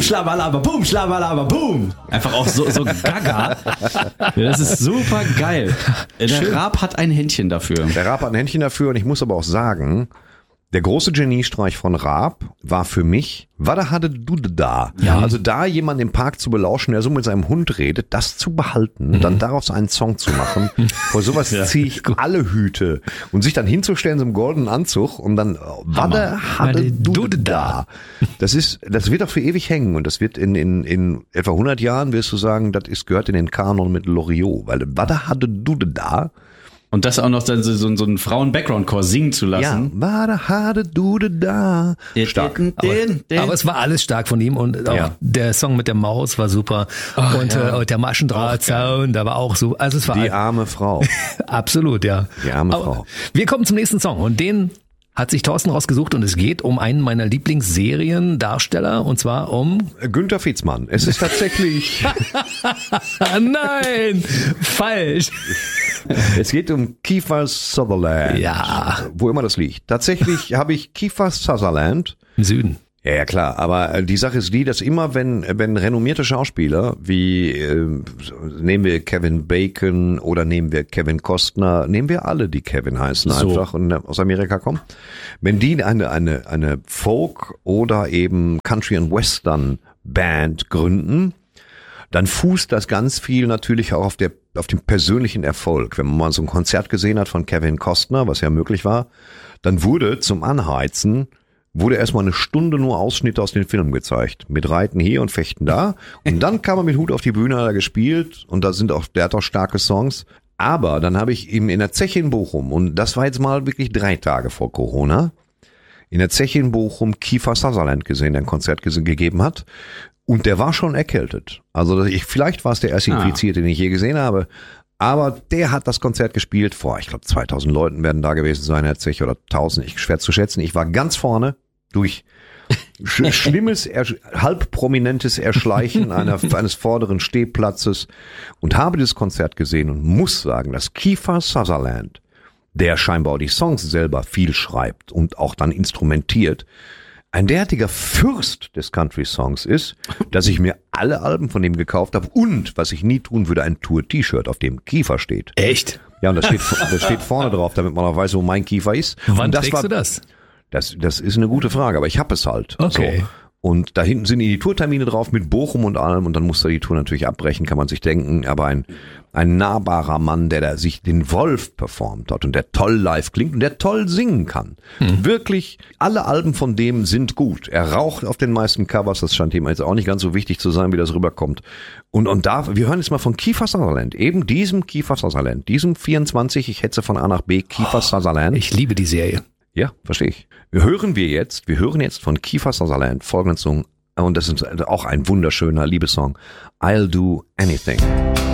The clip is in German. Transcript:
schlabalaba, boom, schlabalaba, boom. Einfach auch so gaga. Das ist super geil. Der Raab hat ein Händchen dafür. Der Raab hat ein Händchen dafür und ich muss aber auch sagen, der große Geniestreich von Raab war für mich, Wada hatte du da. Ja. Also da jemanden im Park zu belauschen, der so mit seinem Hund redet, das zu behalten, dann daraus einen Song zu machen. Vor sowas ziehe ich alle Hüte. Und sich dann hinzustellen in so einem goldenen Anzug und dann Wada hatte du da. Das wird doch für ewig hängen und das wird in etwa 100 Jahren wirst du sagen, das gehört in den Kanon mit Loriot, weil Wada hatte du da. Und das auch noch dann so einen Frauen-Background-Chor singen zu lassen. Ja, Wada hatte du da. Stark. Aber es war alles stark von ihm und auch der Song mit der Maus war super. Und der Maschendrahtzaun, da war auch so. Also es war die arme Frau. Absolut, ja. Die arme Frau. Wir kommen zum nächsten Song und den hat sich Thorsten rausgesucht und es geht um einen meiner Lieblingsseriendarsteller und zwar um Günther Fietzmann. Es ist tatsächlich Nein, falsch. Es geht um Kiefer Sutherland. Ja. Wo immer das liegt. Tatsächlich habe ich Kiefer Sutherland im Süden. Ja, klar, aber die Sache ist die, dass immer wenn renommierte Schauspieler wie nehmen wir Kevin Bacon oder nehmen wir Kevin Costner, nehmen wir alle, die Kevin heißen einfach und aus Amerika kommen, wenn die eine Folk oder eben Country and Western Band gründen, dann fußt das ganz viel natürlich auch auf dem persönlichen Erfolg. Wenn man mal so ein Konzert gesehen hat von Kevin Costner, was ja möglich war, dann wurde zum Anheizen erstmal eine Stunde nur Ausschnitte aus den Filmen gezeigt. Mit Reiten hier und Fechten da. Und dann kam er mit Hut auf die Bühne, hat er gespielt. Und der hat auch starke Songs. Aber dann habe ich ihm in der Zeche in Bochum, und das war jetzt mal wirklich 3 Tage vor Corona, in der Zeche in Bochum Kiefer Sutherland gesehen, der ein Konzert gegeben hat. Und der war schon erkältet. Also vielleicht war es der erste Infizierte, den ich je gesehen habe. Aber der hat das Konzert gespielt vor, ich glaube 2000 Leuten werden da gewesen sein, Herr Zech, oder 1000, schwer zu schätzen. Ich war ganz vorne durch schlimmes, halb prominentes Erschleichen eines vorderen Stehplatzes und habe dieses Konzert gesehen und muss sagen, dass Kiefer Sutherland, der scheinbar die Songs selber viel schreibt und auch dann instrumentiert, ein derartiger Fürst des Country-Songs ist, dass ich mir alle Alben von ihm gekauft habe und, was ich nie tun würde, ein Tour-T-Shirt, auf dem Kiefer steht. Echt? Ja, und das steht vorne drauf, damit man auch weiß, wo mein Kiefer ist. Wann trägst du das? Das ist eine gute Frage, aber ich habe es halt. Okay. So. Und da hinten sind die Tourtermine drauf mit Bochum und allem und dann muss er die Tour natürlich abbrechen, kann man sich denken. Aber ein nahbarer Mann, der da sich den Wolf performt hat und der toll live klingt und der toll singen kann. Wirklich, alle Alben von dem sind gut. Er raucht auf den meisten Covers, das scheint ihm jetzt auch nicht ganz so wichtig zu sein, wie das rüberkommt. Und wir hören jetzt mal von Kiefer Sutherland, eben diesem Kiefer Sutherland, diesem 24, ich hetze von A nach B, Kiefer Sutherland. Ich liebe die Serie. Ja, verstehe ich. Wir hören jetzt von Kiefer Sutherland folgenden Song, und das ist auch ein wunderschöner Liebessong, I'll Do Anything.